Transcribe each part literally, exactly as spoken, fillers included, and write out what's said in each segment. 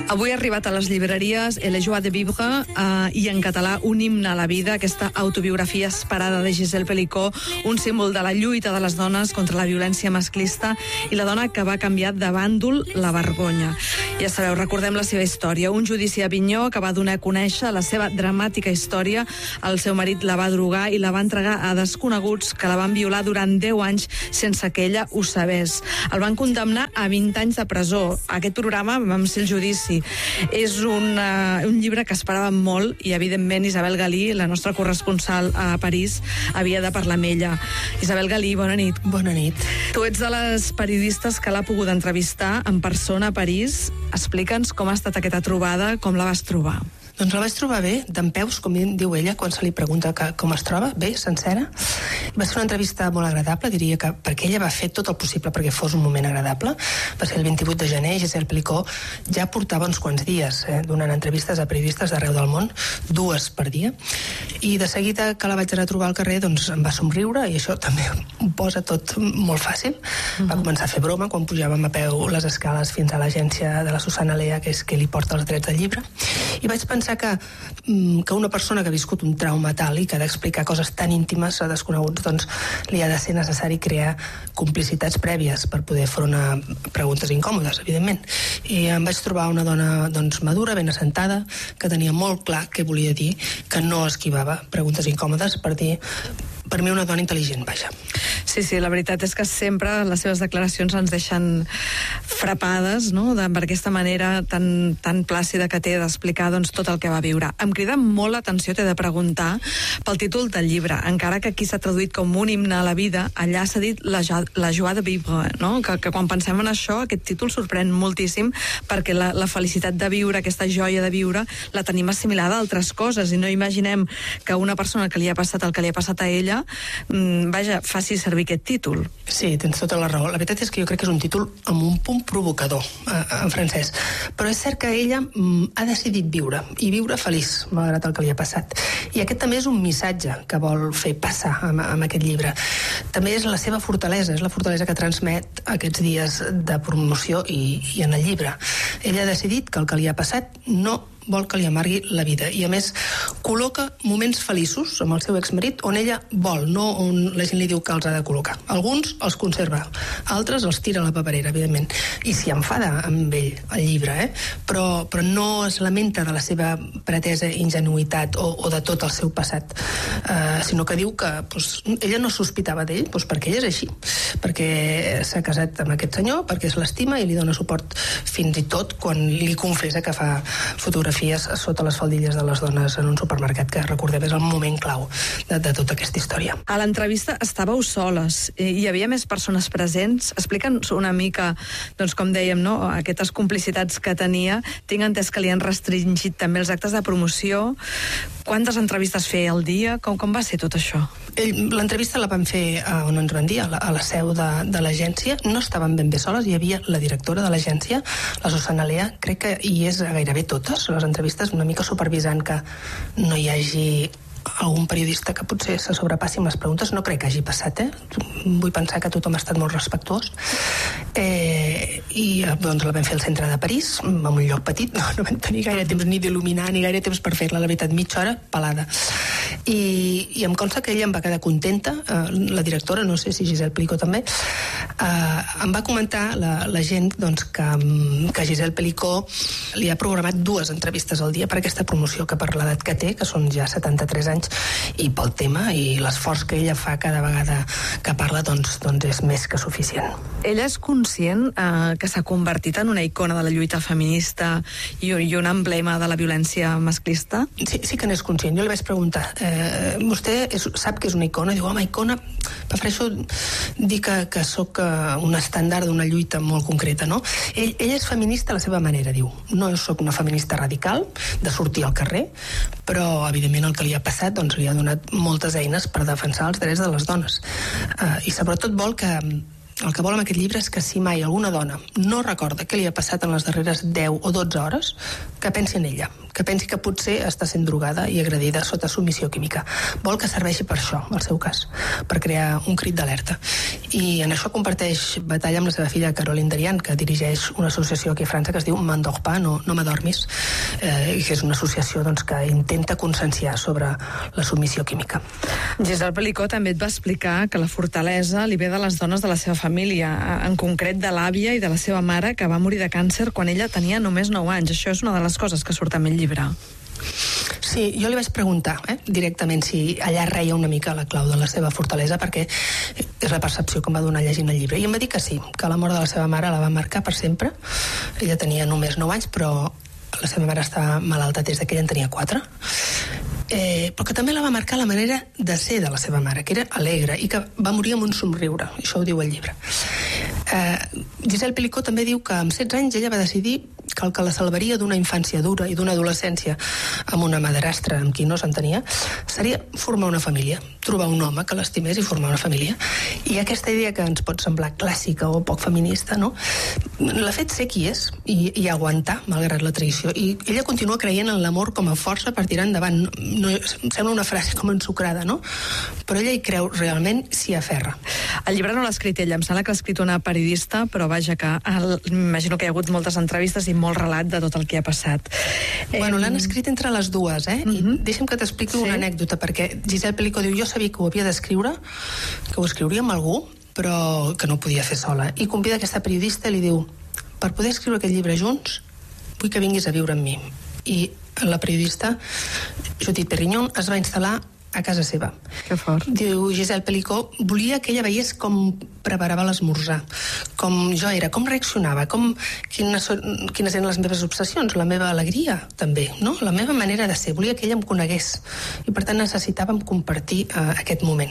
Avui ha arribat a les llibreries La joie de vivre eh, i en català Un himne a la vida, aquesta autobiografia esperada de Gisèle Pelicot, un símbol de la lluita de les dones contra la violència masclista i la dona que va canviar de bàndol la vergonya. Ja sabeu, recordem la seva història. Un judici a Avinyó que va donar a conèixer la seva dramàtica història. El seu marit la va drogar i la va entregar a desconeguts que la van violar durant deu anys sense que ella ho sabés. El van condemnar a vint anys de presó. Aquest programa vam ser el judici. És un, uh, un llibre que esperàvem molt i, evidentment, Isabel Galí, la nostra corresponsal a París, havia de parlar amb ella. Isabel Galí, bona nit. Bona nit. Tu ets de les periodistes que l'ha pogut entrevistar en persona a París. Explica'ns com ha estat aquesta trobada, com la vas trobar. Doncs la vaig trobar bé, dempeus, com diu ella, quan se li pregunta que, com es troba, bé, sencera. Va ser una entrevista molt agradable, diria que perquè ella va fer tot el possible perquè fos un moment agradable. Va ser el vint-i-vuit de gener, Gisèle Pelicot ja portava uns quants dies eh, donant entrevistes a periodistes d'arreu del món, dues per dia, i de seguida que la vaig anar a trobar al carrer, doncs em va somriure, i això també ho posa tot molt fàcil. Mm-hmm. Va començar a fer broma quan pujàvem a peu les escales fins a l'agència de la Susana Lea, que és qui li porta els drets del llibre, i vaig pensar que, que una persona que ha viscut un trauma tal i que ha d'explicar coses tan íntimes a desconeguts, doncs li ha de ser necessari crear complicitats prèvies per poder fer una preguntes incòmodes, evidentment. I em vaig trobar una dona doncs, madura, ben assentada, que tenia molt clar què volia dir, que no esquivava preguntes incòmodes, per dir, per mi una dona intel·ligent, vaja. Sí, sí, la veritat és que sempre les seves declaracions ens deixen frapades, no?, de, per aquesta manera tan, tan plàcida que té d'explicar doncs, tot el que va viure. Em crida molt l'atenció, t'he de preguntar, pel títol del llibre, encara que aquí s'ha traduït com Un himne a la vida, allà s'ha dit La, la joie de vivre, no?, que, que quan pensem en això, aquest títol sorprèn moltíssim, perquè la, la felicitat de viure, aquesta joia de viure, la tenim assimilada a altres coses, i no imaginem que una persona que li ha passat el que li ha passat a ella, mmm, vaja, faci servir aquest títol. Sí, tens tota la raó. La veritat és que jo crec que és un títol amb un punt provocador, eh, en francès. Però és cert que ella mm, ha decidit viure, i viure feliç, malgrat el que li ha passat. I aquest també és un missatge que vol fer passar amb, amb aquest llibre. També és la seva fortalesa, és la fortalesa que transmet aquests dies de promoció i, i en el llibre. Ella ha decidit que el que li ha passat no vol que li amargui la vida, i a més col·loca moments feliços amb el seu exmarit on ella vol, no on la gent li diu que els ha de col·locar. Alguns els conserva, altres els tira a la paperera, evidentment, i s'hi enfada amb ell, el llibre, eh? però, però no es lamenta de la seva pretesa ingenuïtat o, o de tot el seu passat, uh, sinó que diu que pues, ella no sospitava d'ell pues, perquè ella és així, perquè s'ha casat amb aquest senyor, perquè se l'estima i li dona suport fins i tot quan li confessa que fa fotografies sota les faldilles de les dones en un supermercat, que recordem és el moment clau de, de tota aquesta història. A l'entrevista estàveu soles, hi havia més persones presents. Explica'ns una mica, doncs com dèiem, no?, aquestes complicitats que tenia. Tinc entès que li han restringit també els actes de promoció. Quantes entrevistes feia al dia? Com, com va ser tot això? L'entrevista la vam fer a on ens van dir, a la, a la seu de, de l'agència. No estaven ben bé soles, hi havia la directora de l'agència, la Susana Lea, crec que hi és gairebé totes les entrevistes, una mica supervisant que no hi hagi algun periodista que potser se sobrepassi amb les preguntes. No crec que hagi passat, eh? Vull pensar que tothom ha estat molt respectuós. Eh, I doncs la vam fer al centre de París, en un lloc petit, no, no vam tenir gaire temps ni d'il·luminar ni gaire temps per fer-la, la veritat, mitja hora pelada. I, i em consta que ella em va quedar contenta, eh, la directora, no sé si Gisèle Pelicot també, eh, em va comentar la, la gent doncs, que, que Gisèle Pelicot li ha programat dues entrevistes al dia per aquesta promoció, que per l'edat que té, que són ja setanta-tres anys, i pel tema i l'esforç que ella fa cada vegada que parla, doncs, doncs és més que suficient. Ella és conscient eh, que s'ha convertit en una icona de la lluita feminista i, i un emblema de la violència masclista? Sí, sí que n'és conscient. Jo li vaig preguntar, eh, vostè és, sap que és una icona? Diu, home, icona, prefereixo dir que, que sóc un estàndard d'una lluita molt concreta, no? Ell, ella és feminista a la seva manera, diu. No sóc una feminista radical, de sortir al carrer, però, evidentment, el que li ha passat doncs, li ha donat moltes eines per defensar els drets de les dones. Uh, I sobretot vol que el que vol amb aquest llibre és que si mai alguna dona no recorda què li ha passat en les darreres deu o dotze hores, que pensi en ella, que pensi que potser està sent drogada i agredida sota submissió química. Vol que serveixi per això, al seu cas, per crear un crit d'alerta. I en això comparteix batalla amb la seva filla Caroline Darian, que dirigeix una associació aquí a França que es diu M'endors pas, no, no m'adormis, eh, que és una associació doncs, que intenta conscienciar sobre la submissió química. Gisèle Pelicot també et va explicar que la fortalesa li ve de les dones de la seva família, en concret de l'àvia i de la seva mare, que va morir de càncer quan ella tenia només nou anys. Això és una de les coses que surt amb el llibre. Sí, jo li vaig preguntar eh, directament si allà reia una mica la clau de la seva fortalesa, perquè és la percepció que em va donar llegint el llibre. I em va dir que sí, que la mort de la seva mare la va marcar per sempre. Ella tenia només nou anys, però la seva mare està malalta des que ella en tenia quatre. Eh, però que també la va marcar la manera de ser de la seva mare, que era alegre i que va morir amb un somriure. Això ho diu el llibre. Eh, Gisèle Pelicot també diu que amb setze anys ella va decidir que el que la salvaria d'una infància dura i d'una adolescència amb una madrastra amb qui no s'entenia seria formar una família, trobar un home que l'estimés i formar una família. I aquesta idea que ens pot semblar clàssica o poc feminista, no? L'ha fet ser qui és i, i aguantar, malgrat la traïció. I ella continua creient en l'amor com a força per tirar endavant. No, no, sembla una frase com ensucrada, no? Però ella hi creu realment, s'hi aferra. El llibre no l'ha escrit ella, em sembla que l'ha escrit una periodista, però vaja que m'imagino que hi ha hagut moltes entrevistes i molt relat de tot el que ha passat. Bueno, eh... l'han escrit entre les dues, eh? Uh-huh. I deixa'm que t'expliqui sí? una anècdota, perquè Gisèle Pelicot diu, jo sabia que ho havia d'escriure, que ho escriuria amb algú, però que no ho podia fer sola. I convida aquesta periodista i li diu, per poder escriure aquest llibre junts, vull que vinguis a viure amb mi. I la periodista, Judith Perrignon, es va instal·lar a casa seva. Que fort. Diu Gisèle Pelicot, volia que ella veiés com preparava l'esmorzar, com jo era, com reaccionava, com, quines, quines eren les meves obsessions, la meva alegria, també, no? La meva manera de ser. Volia que ella em conegués. I, per tant, necessitàvem compartir uh, aquest moment.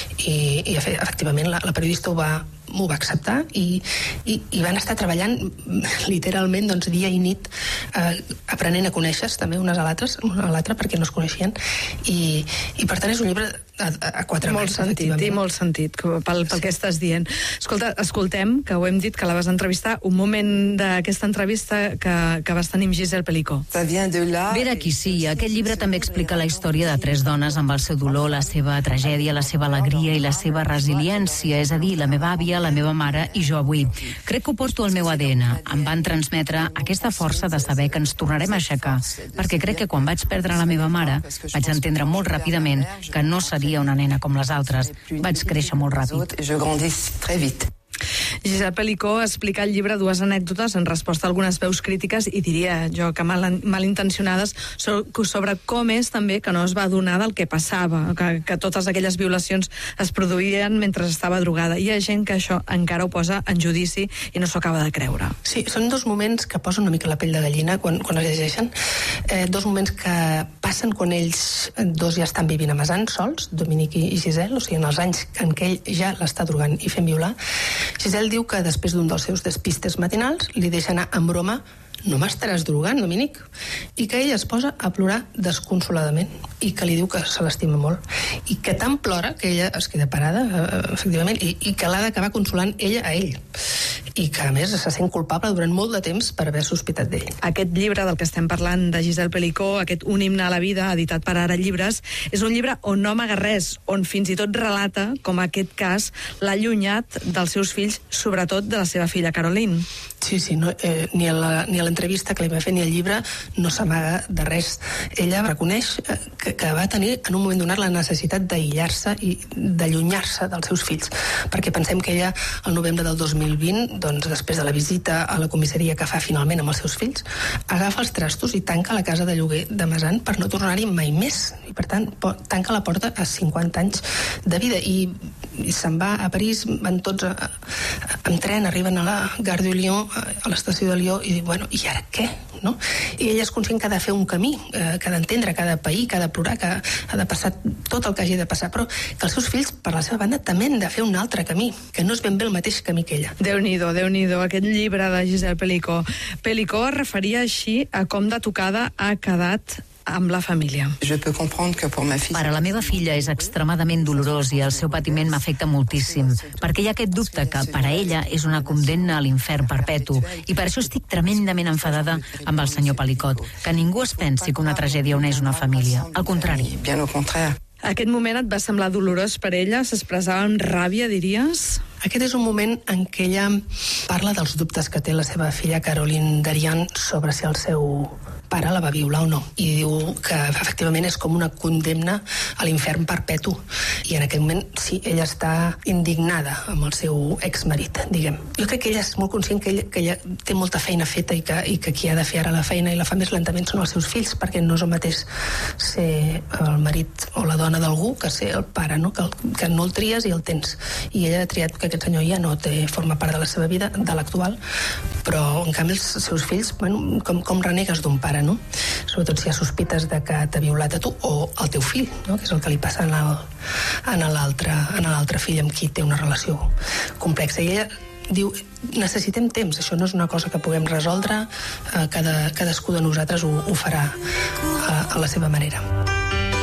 I, i efectivament, la, la periodista ho va, ho va acceptar i, i, i van estar treballant literalment doncs, dia i nit eh, aprenent a conèixer-se també unes a l'altres, una a l'altra perquè no es coneixien i, i per tant és un llibre a, a quatre molt mans. Sentit, i molt sentit pel, pel sí. que estàs dient. Escolta, escoltem, que ho hem dit, que la vas entrevistar, un moment d'aquesta entrevista que, que vas tenir amb Gisèle Pelicot. Ve d'aquí, sí. Aquest llibre també explica la història de tres dones amb el seu dolor, la seva tragèdia, la seva alegria i la seva resiliència, és a dir, la meva àvia, la meva mare i jo avui. Crec que ho porto al meu A D N. Em van transmetre aquesta força de saber que ens tornarem a aixecar, perquè crec que quan vaig perdre la meva mare vaig entendre molt ràpidament que no seria una nena com les altres. Vaig créixer molt ràpid. Gisèle Pelicot explica al llibre dues anècdotes en resposta a algunes veus crítiques i diria jo que mal, malintencionades sobre com és també que no es va adonar del que passava, que, que totes aquelles violacions es produïen mentre estava drogada. Hi ha gent que això encara ho posa en judici i no s'ho acaba de creure. Sí, són dos moments que posen una mica la pell de gallina quan, quan es llegeixen. Eh, dos moments que passen quan ells dos ja estan vivint a Mesan sols, Dominique i Gisèle, o sigui, en els anys en què ell ja l'està drogant i fent violar. Gisèle diu que després d'un dels seus despistes matinals li deixa anar en broma no m'estaràs drogant, Dominic? I que ella es posa a plorar desconsoladament i que li diu que se l'estima molt. I que tant plora que ella es queda parada, efectivament, i, i que l'ha d'acabar consolant ella a ell. I que, a més, se sent culpable durant molt de temps per haver sospitat d'ell. Aquest llibre del que estem parlant de Gisèle Pelicot, aquest Un himne a la vida, editat per Ara Llibres, és un llibre on no amaga res, on fins i tot relata com aquest cas l'ha allunyat dels seus fills, sobretot de la seva filla Caroline. Sí, sí, no, eh, ni a la, ni a l'entrevista que li va fer ni al llibre no s'amaga de res. Ella reconeix que, que va tenir en un moment donat la necessitat d'aïllar-se i d'allunyar-se dels seus fills, perquè pensem que ella el novembre del dos mil vint, doncs després de la visita a la comissaria que fa finalment amb els seus fills, agafa els trastos i tanca la casa de lloguer de Mesan per no tornar-hi mai més, i per tant tanca la porta a cinquanta anys de vida i, i se'n va a París, van tots a, a, en tren, arriben a la Gare de Lyon, a l'estació de Lió, i diu, bueno, i ara què? No? I ella és conscient que ha de fer un camí, eh, que ha d'entendre, que ha de pair, que ha de plorar, que ha de passar tot el que hagi de passar, però que els seus fills, per la seva banda, també han de fer un altre camí, que no és ben bé el mateix camí que ella. Déu-n'hi-do, Déu-n'hi-do, aquest llibre de Gisèle Pelicot. Pelicot es referia així a com de tocada ha quedat amb la família. Per a la meva filla és extremadament dolorós i el seu patiment m'afecta moltíssim, perquè hi ha aquest dubte que per a ella és una condemna a l'infern perpetu, i per això estic tremendament enfadada amb el senyor Pelicot, que ningú es pensi que una tragèdia uneix una família. Al contrari. Aquest moment et va semblar dolorós per ella? S'expressava amb ràbia, diries? Aquest és un moment en què ella parla dels dubtes que té la seva filla Caroline Darian sobre si el seu pare la va violar o no. I diu que efectivament és com una condemna a l'infern perpetu. I en aquell moment, sí, ella està indignada amb el seu exmarit, diguem. Jo crec que ella és molt conscient que ella, que ella té molta feina feta i que, i que qui ha de fer ara la feina i la fa més lentament són els seus fills, perquè no és el mateix ser el marit o la dona d'algú que ser el pare, no? Que, el, que no el tries i el tens. I ella ha triat que aquest senyor ja no té, forma part de la seva vida, de l'actual, però en canvi els seus fills, bueno, com, com renegues d'un pare, no? Sobretot si hi ha sospites de que t'ha violat a tu o al teu fill, no? Que és el que li passa a l'altre fill amb qui té una relació complexa. I ella diu, necessitem temps, això no és una cosa que puguem resoldre, eh, cada, cadascú de nosaltres ho, ho farà a, a la seva manera.